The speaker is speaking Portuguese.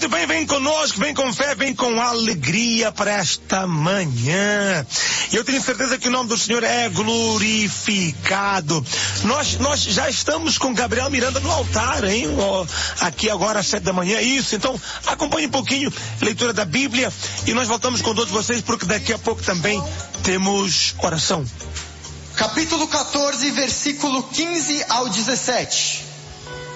Muito bem, vem conosco, vem com fé, vem com alegria para esta manhã. E eu tenho certeza que o nome do Senhor é glorificado. Nós já estamos com Gabriel Miranda no altar, hein? Aqui agora às 7 da manhã, isso. Então, acompanhe um pouquinho a leitura da Bíblia e nós voltamos com todos vocês porque daqui a pouco também temos oração. Capítulo 14, versículo 15 ao 17.